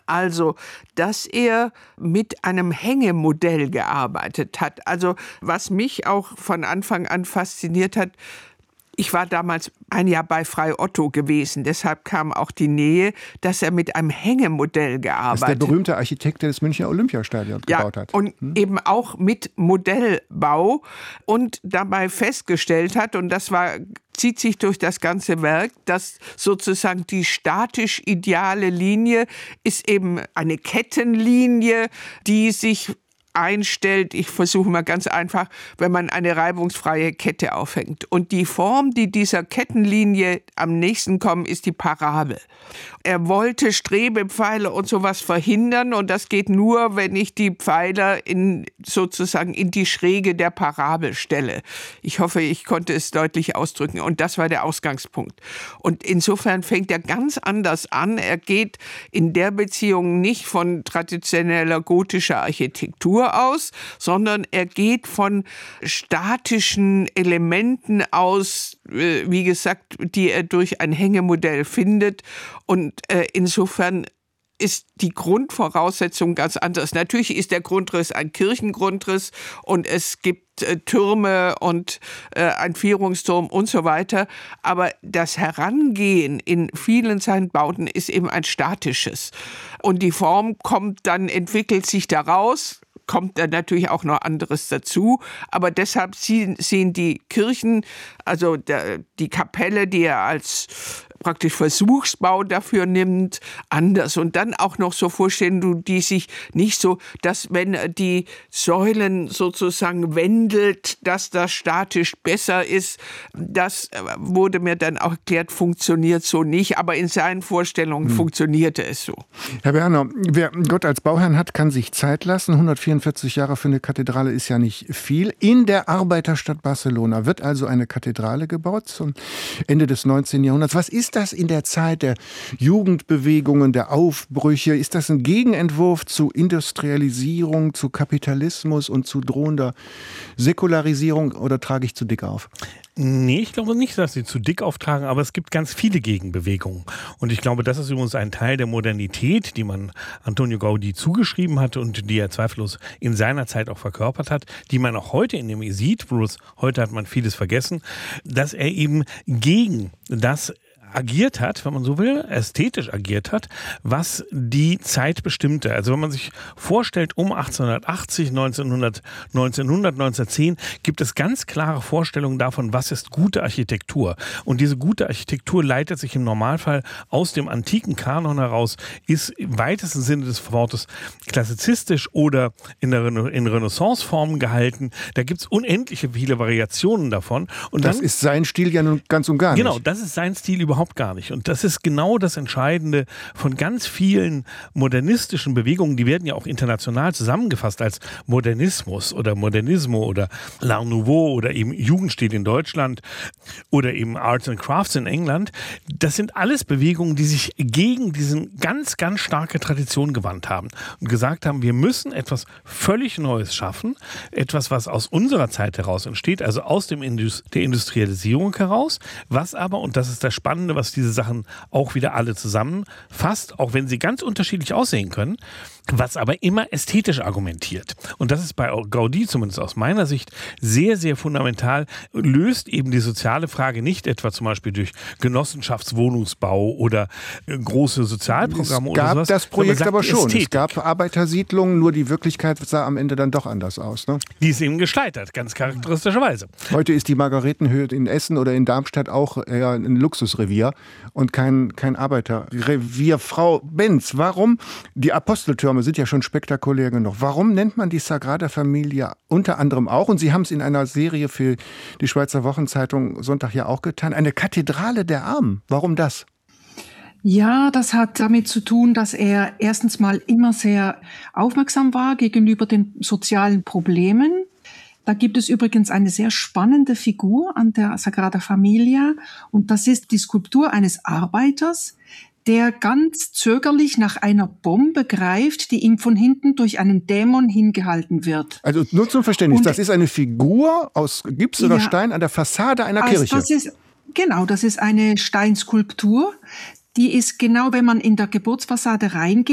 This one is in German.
Also, dass er mit einem Hängemodell gearbeitet hat. Also, was mich auch von Anfang an fasziniert hat, ich war damals ein Jahr bei Frei Otto gewesen, deshalb kam auch die Nähe, dass er mit einem Hängemodell gearbeitet hat. Das ist der berühmte Architekt, der das Münchner Olympiastadion gebaut hat. Und eben auch mit Modellbau und dabei festgestellt hat, und das zieht sich durch das ganze Werk, dass sozusagen die statisch ideale Linie ist eben eine Kettenlinie, die sich einstellt, ich versuche mal ganz einfach, wenn man eine reibungsfreie Kette aufhängt. Und die Form, die dieser Kettenlinie am nächsten kommt, ist die Parabel. Er wollte Strebepfeiler und sowas verhindern und das geht nur, wenn ich die Pfeiler sozusagen in die Schräge der Parabel stelle. Ich hoffe, ich konnte es deutlich ausdrücken und das war der Ausgangspunkt. Und insofern fängt er ganz anders an. Er geht in der Beziehung nicht von traditioneller gotischer Architektur aus, sondern er geht von statischen Elementen aus, wie gesagt, die er durch ein Hängemodell findet. Und insofern ist die Grundvoraussetzung ganz anders. Natürlich ist der Grundriss ein Kirchengrundriss und es gibt Türme und ein Vierungsturm und so weiter. Aber das Herangehen in vielen seinen Bauten ist eben ein statisches. Und die Form entwickelt sich daraus, kommt dann natürlich auch noch anderes dazu. Aber deshalb sehen die Kirchen, also die Kapelle, die er als praktisch Versuchsbau dafür nimmt, anders. Und dann auch noch so Vorstellungen, die sich nicht so, dass wenn die Säulen sozusagen wendelt, dass das statisch besser ist. Das wurde mir dann auch erklärt, funktioniert so nicht. Aber in seinen Vorstellungen funktionierte es so. Herr Berner, wer Gott als Bauherrn hat, kann sich Zeit lassen. 144 Jahre für eine Kathedrale ist ja nicht viel. In der Arbeiterstadt Barcelona wird also eine Kathedrale gebaut zum Ende des 19. Jahrhunderts. Was ist das in der Zeit der Jugendbewegungen, der Aufbrüche? Ist das ein Gegenentwurf zu Industrialisierung, zu Kapitalismus und zu drohender Säkularisierung oder trage ich zu dick auf? Nee, ich glaube nicht, dass sie zu dick auftragen, aber es gibt ganz viele Gegenbewegungen. Und ich glaube, das ist übrigens ein Teil der Modernität, die man Antonio Gaudí zugeschrieben hat und die er zweifellos in seiner Zeit auch verkörpert hat, die man auch heute in dem sieht, bloß heute hat man vieles vergessen, dass er eben gegen das agiert hat, wenn man so will, ästhetisch agiert hat, was die Zeit bestimmte. Also wenn man sich vorstellt, um 1880, 1910 gibt es ganz klare Vorstellungen davon, was ist gute Architektur. Und diese gute Architektur leitet sich im Normalfall aus dem antiken Kanon heraus, ist im weitesten Sinne des Wortes klassizistisch oder in Renaissance-Formen gehalten. Da gibt es unendliche viele Variationen davon. Und das ist sein Stil ja nun ganz und gar nicht. Genau, das ist sein Stil überhaupt gar nicht. Und das ist genau das Entscheidende von ganz vielen modernistischen Bewegungen. Die werden ja auch international zusammengefasst als Modernismus oder Modernismo oder L'Art Nouveau oder eben Jugendstil in Deutschland oder eben Arts and Crafts in England. Das sind alles Bewegungen, die sich gegen diesen ganz, ganz starke Tradition gewandt haben und gesagt haben, wir müssen etwas völlig Neues schaffen, etwas, was aus unserer Zeit heraus entsteht, also aus der Industrialisierung heraus, was aber, und das ist das Spannende, was diese Sachen auch wieder alle zusammenfasst, auch wenn sie ganz unterschiedlich aussehen können, was aber immer ästhetisch argumentiert. Und das ist bei Gaudí, zumindest aus meiner Sicht, sehr, sehr fundamental, löst eben die soziale Frage nicht etwa zum Beispiel durch Genossenschaftswohnungsbau oder große Sozialprogramme oder sowas. Es gab das Projekt aber schon. Ästhetik. Es gab Arbeitersiedlungen, nur die Wirklichkeit sah am Ende dann doch anders aus. Ne? Die ist eben gescheitert, ganz charakteristischerweise. Heute ist die Margaretenhöhe in Essen oder in Darmstadt auch eher ein Luxusrevier und kein Arbeiterrevier. Frau Benz, warum, die Aposteltürme sind ja schon spektakulär genug, warum nennt man die Sagrada Familia unter anderem auch, und Sie haben es in einer Serie für die Schweizer Wochenzeitung Sonntag ja auch getan, eine Kathedrale der Armen? Warum das? Ja, das hat damit zu tun, dass er erstens mal immer sehr aufmerksam war gegenüber den sozialen Problemen. Da gibt es übrigens eine sehr spannende Figur an der Sagrada Familia und das ist die Skulptur eines Arbeiters, der ganz zögerlich nach einer Bombe greift, die ihm von hinten durch einen Dämon hingehalten wird. Also nur zum Verständnis, das ist eine Figur aus Gips oder Stein an der Fassade einer Kirche. Das ist eine Steinskulptur. Die ist genau, wenn man in der Geburtsfassade reingeht,